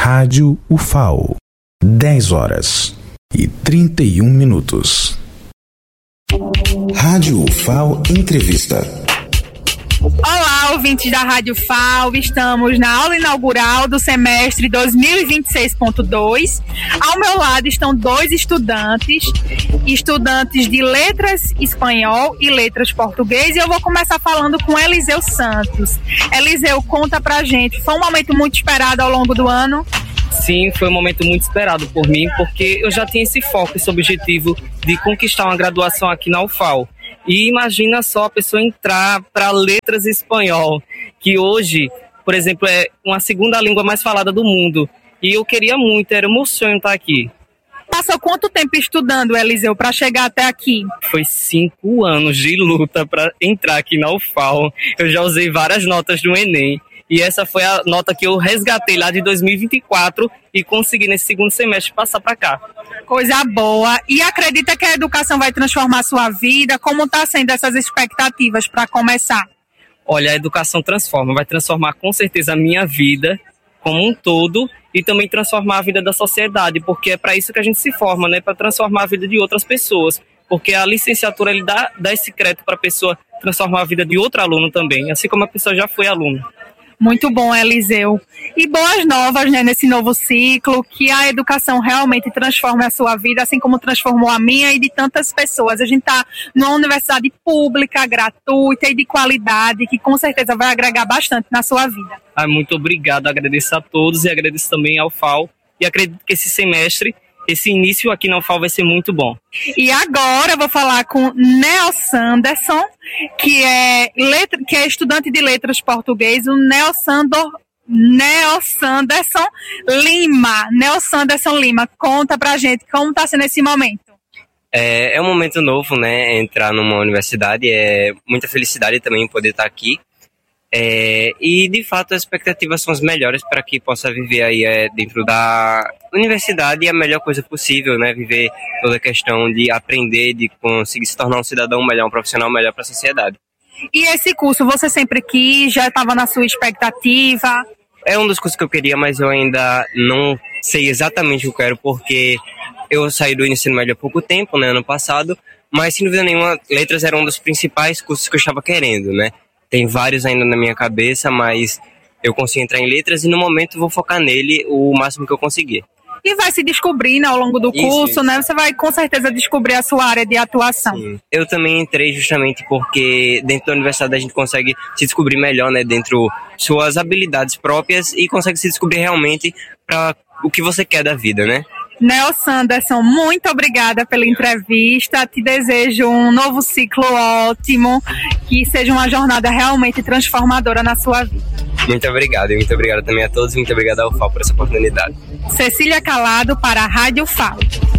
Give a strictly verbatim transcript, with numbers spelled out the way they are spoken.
Rádio U F A O, dez horas e trinta e um minutos. Rádio U F A O Entrevista. Olá, ouvintes da Rádio F A O, estamos na aula inaugural do semestre dois mil e vinte e seis ponto dois. Ao meu lado estão dois estudantes, estudantes de Letras Espanhol e Letras Português, e eu vou começar falando com Eliseu Santos. Eliseu, conta pra gente, foi um momento muito esperado ao longo do ano? Sim, foi um momento muito esperado por mim, porque eu já tinha esse foco, esse objetivo de conquistar uma graduação aqui na U F A O. E imagina só a pessoa entrar para Letras Espanhol, que hoje, por exemplo, é uma segunda língua mais falada do mundo. E eu queria muito, era o meu sonho estar aqui. Passou quanto tempo estudando, Eliseu, para chegar até aqui? Foi cinco anos de luta para entrar aqui na U F A O. Eu já usei várias notas do Enem. E essa foi a nota que eu resgatei lá de dois mil e vinte e quatro e consegui nesse segundo semestre passar para cá. Coisa boa. E acredita que a educação vai transformar a sua vida? Como está sendo essas expectativas para começar? Olha, a educação transforma, vai transformar com certeza a minha vida como um todo e também transformar a vida da sociedade, porque é para isso que a gente se forma, né? Para transformar a vida de outras pessoas. Porque a licenciatura ele dá, dá esse crédito para a pessoa transformar a vida de outro aluno também, assim como a pessoa já foi aluno. Muito bom, Eliseu. E boas novas, né, nesse novo ciclo, que a educação realmente transforme a sua vida, assim como transformou a minha e de tantas pessoas. A gente está numa universidade pública, gratuita e de qualidade, que com certeza vai agregar bastante na sua vida. Ah, muito obrigado, agradeço a todos e agradeço também ao U F A O. E acredito que esse semestre, esse início aqui na U F A O vai ser muito bom. E agora eu vou falar com Nel Sanderson, que é, letra, que é estudante de Letras Português, o Nel Sandor, Nel Sanderson Lima. Nel Sanderson Lima, conta pra gente como tá sendo esse momento. É, é um momento novo, né, entrar numa universidade, é muita felicidade também poder estar aqui. É, e de fato as expectativas são as melhores para que possa viver aí é, dentro da universidade a melhor coisa possível, né? Viver toda a questão de aprender, de conseguir se tornar um cidadão melhor, um profissional melhor para a sociedade. E esse curso você sempre quis, já estava na sua expectativa? É um dos cursos que eu queria, mas eu ainda não sei exatamente o que eu quero, porque eu saí do ensino médio há pouco tempo, né, ano passado, mas sem dúvida nenhuma, letras era um dos principais cursos que eu estava querendo, né? Tem vários ainda na minha cabeça, mas eu consigo entrar em letras e no momento vou focar nele o máximo que eu conseguir. E vai se descobrindo ao longo do isso, curso, isso. né? Você vai com certeza descobrir a sua área de atuação. Sim. Eu também entrei justamente porque dentro da universidade a gente consegue se descobrir melhor, né? Dentro suas habilidades próprias e consegue se descobrir realmente para o que você quer da vida, né? Nel Sanderson, muito obrigada pela entrevista, te desejo um novo ciclo ótimo, que seja uma jornada realmente transformadora na sua vida. Muito obrigado, e muito obrigado também a todos, e muito obrigado ao U F A O por essa oportunidade. Cecília Calado para a Rádio F A O.